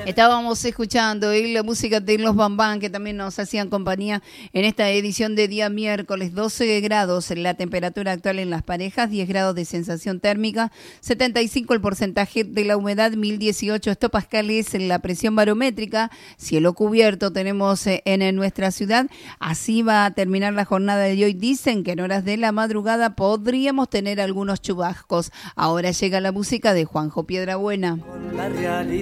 Estábamos escuchando la música de los Bambán, que también nos hacían compañía en esta edición de día miércoles. 12 grados la temperatura actual en Las Parejas, 10 grados de sensación térmica, 75 el porcentaje de la humedad, 1018 hectopascales la presión barométrica, cielo cubierto tenemos en nuestra ciudad. Así va a terminar la jornada de hoy. Dicen que en horas de la madrugada podríamos tener algunos chubascos. Ahora llega la música de Juanjo Piedrabuena. La realidad.